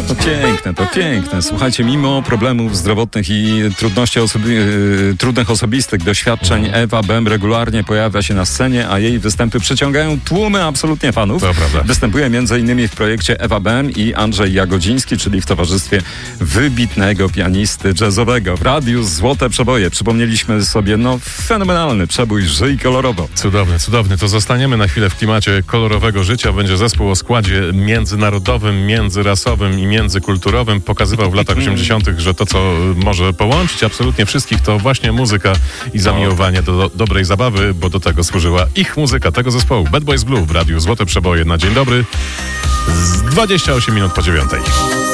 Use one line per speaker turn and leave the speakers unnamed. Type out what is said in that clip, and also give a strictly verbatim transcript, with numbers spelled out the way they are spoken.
To piękne, to piękne. Słuchajcie, mimo problemów zdrowotnych i trudności osobi- trudnych osobistych doświadczeń, Ewa Bem regularnie pojawia się na scenie, a jej występy przyciągają tłumy absolutnie fanów.
To prawda.
Występuje między innymi w projekcie Ewa Bem i Andrzej Jagodziński, czyli w towarzystwie wybitnego pianisty jazzowego. W radiu Złote Przeboje przypomnieliśmy sobie, no, fenomenalny przebój Żyj kolorowo.
Cudowny, cudowny. To zostaniemy na chwilę w klimacie kolorowego życia. Będzie zespół o składzie międzynarodowym, międzyrasowym i międzykulturowym. Pokazywał w latach osiemdziesiątych, że to, co może połączyć absolutnie wszystkich, to właśnie muzyka i zamiłowanie do, do dobrej zabawy, bo do tego służyła ich muzyka, tego zespołu. Bad Boys Blue w radiu Złote Przeboje na dzień dobry. Z dwadzieścia osiem minut po dziewiątej.